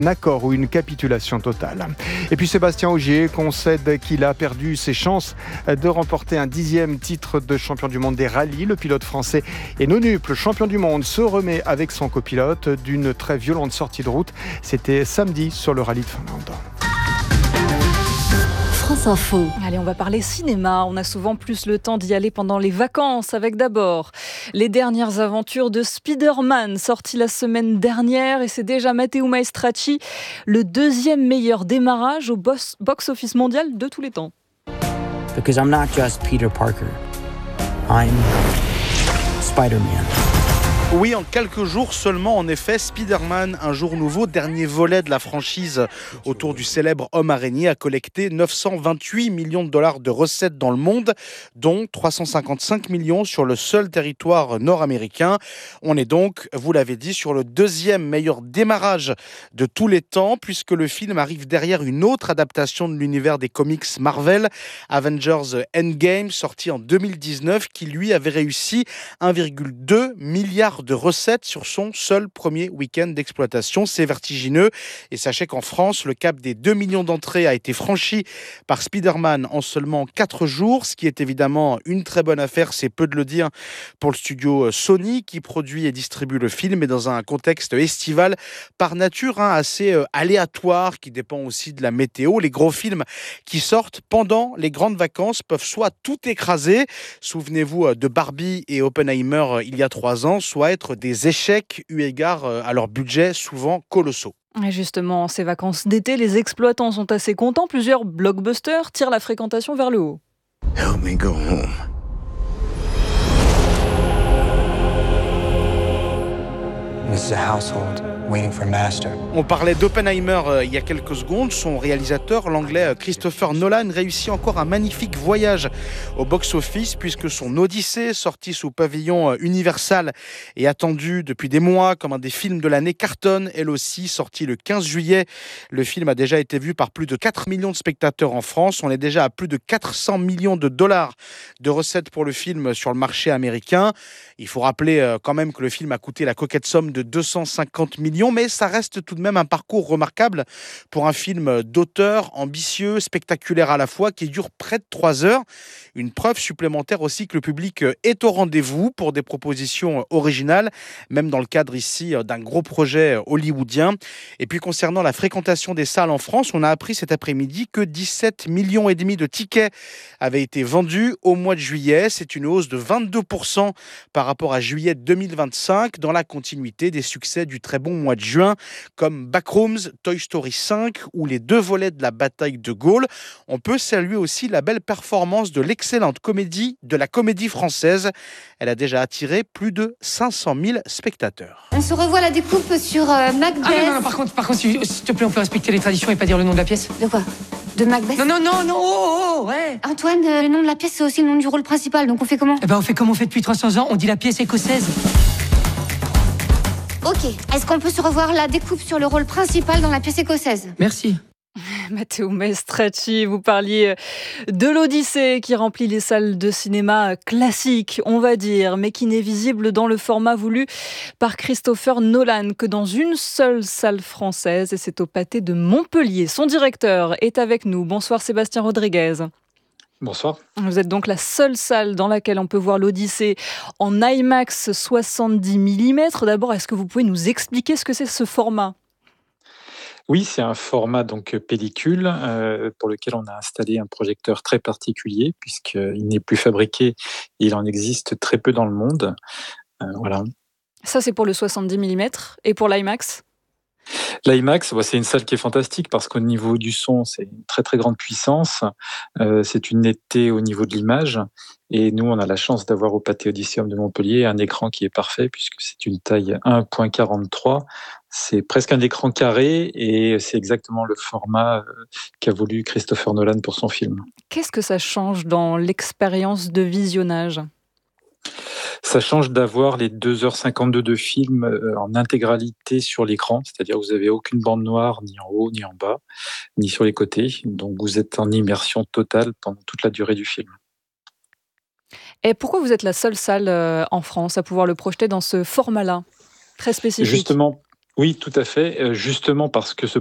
accord ou une capitulation totale. Et puis Sébastien Ogier concède qu'il a perdu ses chances de remporter un 10e titre de champion du monde des rallyes. Le pilote français et nonuple champion du monde se remet avec son copilote d'une très violente sortie de route. C'était samedi sur le rallye de Finlande. France Info. Allez, on va parler cinéma. On a souvent plus le temps d'y aller pendant les vacances avec d'abord les dernières aventures de Spider-Man, sorti la semaine dernière, et c'est déjà Matteo Maestracci, le 2e meilleur démarrage au box-office mondial de tous les temps. Because I'm not just Peter Parker. I'm Spider-Man. Oui, en quelques jours seulement, en effet, Spider-Man, un jour nouveau, dernier volet de la franchise autour du célèbre homme araignée, a collecté 928 millions de dollars de recettes dans le monde, dont 355 millions sur le seul territoire nord-américain. On est donc, vous l'avez dit, sur le 2e meilleur démarrage de tous les temps, puisque le film arrive derrière une autre adaptation de l'univers des comics Marvel, Avengers Endgame, sorti en 2019, qui lui avait réussi 1,2 milliard de recettes sur son seul premier week-end d'exploitation. C'est vertigineux. Et sachez qu'en France, le cap des 2 millions d'entrées a été franchi par Spider-Man en seulement 4 jours, ce qui est évidemment une très bonne affaire, c'est peu de le dire, pour le studio Sony qui produit et distribue le film, et dans un contexte estival par nature assez aléatoire, qui dépend aussi de la météo. Les gros films qui sortent pendant les grandes vacances peuvent soit tout écraser, souvenez-vous de Barbie et Oppenheimer il y a 3 ans, soit être des échecs eu égard à leur budget souvent colossaux. Et justement, ces vacances d'été, les exploitants sont assez contents. Plusieurs blockbusters tirent la fréquentation vers le haut. Help me go home. This is a household waiting for master. On parlait d'Oppenheimer il y a quelques secondes. Son réalisateur, l'anglais Christopher Nolan, réussit encore un magnifique voyage au box-office, puisque son Odyssée, sorti sous pavillon Universal et attendu depuis des mois comme un des films de l'année, cartonne elle aussi, sorti le 15 juillet. Le film a déjà été vu par plus de 4 millions de spectateurs en France. On est déjà à plus de 400 millions de dollars de recettes pour le film sur le marché américain. Il faut rappeler quand même que le film a coûté la coquette somme de 250 millions, mais ça reste tout de même un parcours remarquable pour un film d'auteur, ambitieux, spectaculaire à la fois, qui dure près de 3 heures. Une preuve supplémentaire aussi que le public est au rendez-vous pour des propositions originales, même dans le cadre ici d'un gros projet hollywoodien. Et puis concernant la fréquentation des salles en France, on a appris cet après-midi que 17,5 millions de tickets avaient été vendus au mois de juillet. C'est une hausse de 22% par rapport à juillet 2025, dans la continuité des succès du très bon mois de juin, comme Backrooms, Toy Story 5 ou les 2 volets de la bataille de Gaulle. On peut saluer aussi la belle performance de l'excellente comédie de la Comédie Française. Elle a déjà attiré plus de 500 000 spectateurs. On se revoit la découpe sur Macbeth. Ah non, par contre, s'il te plaît, on peut respecter les traditions et pas dire le nom de la pièce. De quoi? De Macbeth? Non, ouais. Antoine, le nom de la pièce, c'est aussi le nom du rôle principal, donc on fait comment? Eh ben, on fait comme on fait depuis 300 ans, on dit la pièce écossaise. Ok, est-ce qu'on peut se revoir la découpe sur le rôle principal dans la pièce écossaise? Merci. Matteo Maestracci, vous parliez de l'Odyssée qui remplit les salles de cinéma classiques, on va dire, mais qui n'est visible dans le format voulu par Christopher Nolan que dans une seule salle française, et c'est au Pâté de Montpellier. Son directeur est avec nous. Bonsoir Sébastien Rodriguez. Bonsoir. Vous êtes donc la seule salle dans laquelle on peut voir l'Odyssée en IMAX 70 mm. D'abord, est-ce que vous pouvez nous expliquer ce que c'est ce format ? Oui, c'est un format donc pellicule pour lequel on a installé un projecteur très particulier puisqu'il n'est plus fabriqué, il en existe très peu dans le monde. Voilà. Ça, c'est pour le 70 mm. Et pour l'IMAX ? L'IMAX, c'est une salle qui est fantastique parce qu'au niveau du son, c'est une très très grande puissance. C'est une netteté au niveau de l'image. Et nous, on a la chance d'avoir au Pâté Odysseum de Montpellier un écran qui est parfait puisque c'est une taille 1.43. C'est presque un écran carré et c'est exactement le format qu'a voulu Christopher Nolan pour son film. Qu'est-ce que ça change dans l'expérience de visionnage ? Ça change d'avoir les 2h52 de film en intégralité sur l'écran, c'est-à-dire que vous n'avez aucune bande noire, ni en haut, ni en bas, ni sur les côtés. Donc vous êtes en immersion totale pendant toute la durée du film. Et pourquoi vous êtes la seule salle en France à pouvoir le projeter dans ce format-là, très spécifique ? Justement, Oui, tout à fait. Justement parce que ce